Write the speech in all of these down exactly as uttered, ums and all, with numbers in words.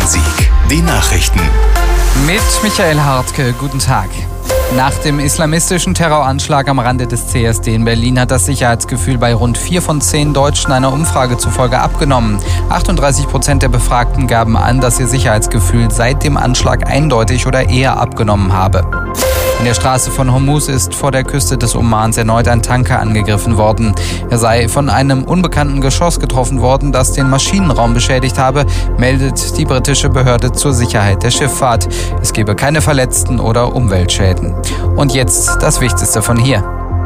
Rhein-Sieg. Die Nachrichten. Mit Michael Hartke, guten Tag. Nach dem islamistischen Terroranschlag am Rande des C S D in Berlin hat das Sicherheitsgefühl bei rund vier von zehn Deutschen einer Umfrage zufolge abgenommen. achtunddreißig Prozent der Befragten gaben an, dass ihr Sicherheitsgefühl seit dem Anschlag eindeutig oder eher abgenommen habe. In der Straße von Hormuz ist vor der Küste des Omans erneut ein Tanker angegriffen worden. Er sei von einem unbekannten Geschoss getroffen worden, das den Maschinenraum beschädigt habe, meldet die britische Behörde zur Sicherheit der Schifffahrt. Es gebe keine Verletzten oder Umweltschäden. Und jetzt das Wichtigste von hier.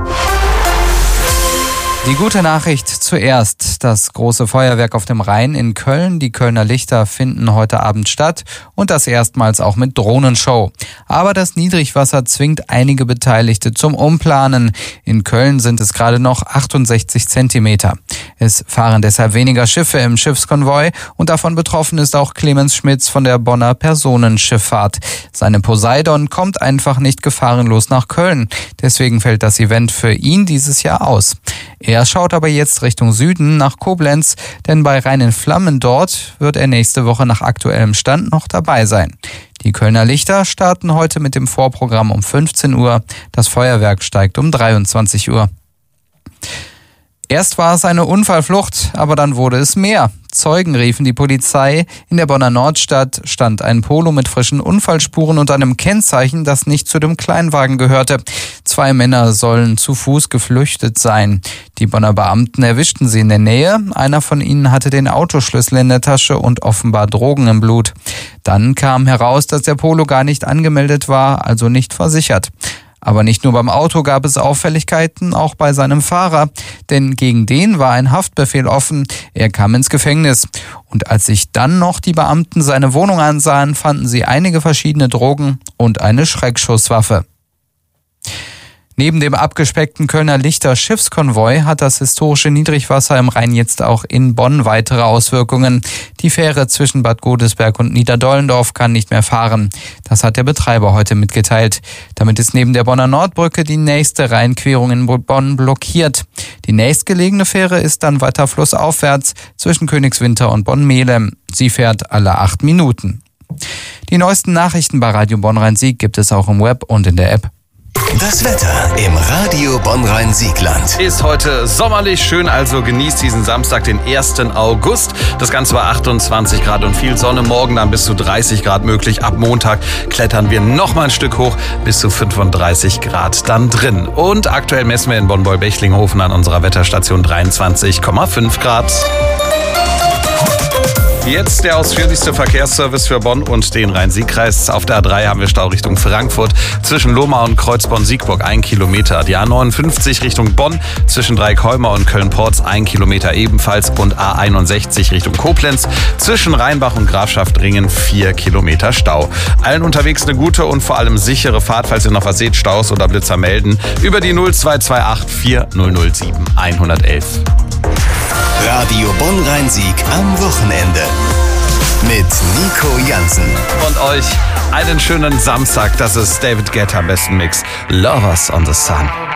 Die gute Nachricht zuerst. Das große Feuerwerk auf dem Rhein in Köln, die Kölner Lichter, finden heute Abend statt und das erstmals auch mit Drohnenshow. Aber das Niedrigwasser zwingt einige Beteiligte zum Umplanen. In Köln sind es gerade noch achtundsechzig Zentimeter. Es fahren deshalb weniger Schiffe im Schiffskonvoi und davon betroffen ist auch Clemens Schmitz von der Bonner Personenschifffahrt. Seine Poseidon kommt einfach nicht gefahrenlos nach Köln. Deswegen fällt das Event für ihn dieses Jahr aus. Er schaut aber jetzt Richtung Süden nach Koblenz, denn bei Rhein in Flammen dort wird er nächste Woche nach aktuellem Stand noch dabei sein. Die Kölner Lichter starten heute mit dem Vorprogramm um fünfzehn Uhr. Das Feuerwerk steigt um dreiundzwanzig Uhr. Erst war es eine Unfallflucht, aber dann wurde es mehr. Zeugen riefen die Polizei. In der Bonner Nordstadt stand ein Polo mit frischen Unfallspuren und einem Kennzeichen, das nicht zu dem Kleinwagen gehörte. Zwei Männer sollen zu Fuß geflüchtet sein. Die Bonner Beamten erwischten sie in der Nähe. Einer von ihnen hatte den Autoschlüssel in der Tasche und offenbar Drogen im Blut. Dann kam heraus, dass der Polo gar nicht angemeldet war, also nicht versichert. Aber nicht nur beim Auto gab es Auffälligkeiten, auch bei seinem Fahrer. Denn gegen den war ein Haftbefehl offen. Er kam ins Gefängnis. Und als sich dann noch die Beamten seine Wohnung ansahen, fanden sie einige verschiedene Drogen und eine Schreckschusswaffe. Neben dem abgespeckten Kölner Lichter Schiffskonvoi hat das historische Niedrigwasser im Rhein jetzt auch in Bonn weitere Auswirkungen. Die Fähre zwischen Bad Godesberg und Niederdollendorf kann nicht mehr fahren. Das hat der Betreiber heute mitgeteilt. Damit ist neben der Bonner Nordbrücke die nächste Rheinquerung in Bonn blockiert. Die nächstgelegene Fähre ist dann weiter flussaufwärts zwischen Königswinter und Bonn-Melem. Sie fährt alle acht Minuten. Die neuesten Nachrichten bei Radio Bonn-Rhein-Sieg gibt es auch im Web und in der App. Das Wetter im Radio Bonn-Rhein-Siegland. Ist heute sommerlich schön, also genießt diesen Samstag, den ersten August. Das Ganze war achtundzwanzig Grad und viel Sonne. Morgen dann bis zu dreißig Grad möglich. Ab Montag klettern wir noch mal ein Stück hoch, bis zu fünfunddreißig Grad dann drin. Und aktuell messen wir in Bonn-Beul-Bechlinghofen an unserer Wetterstation dreiundzwanzig Komma fünf Grad. Jetzt der ausführlichste Verkehrsservice für Bonn und den Rhein-Sieg-Kreis. Auf der A drei haben wir Stau Richtung Frankfurt zwischen Lohmar und Kreuzborn-Siegburg ein Kilometer. Die A neunundfünfzig Richtung Bonn zwischen Dreikolmer und Köln-Porz ein Kilometer ebenfalls. Und A einundsechzig Richtung Koblenz zwischen Rheinbach und Grafschaft-Ringen vier Kilometer Stau. Allen unterwegs eine gute und vor allem sichere Fahrt, falls ihr noch was seht, Staus oder Blitzer melden. Über die null zwei zwei acht vier null null sieben eins eins eins. Radio Bonn-Rhein-Sieg am Wochenende mit Nico Jansen. Und euch einen schönen Samstag. Das ist David Guetta am besten Mix. Lovers on the Sun.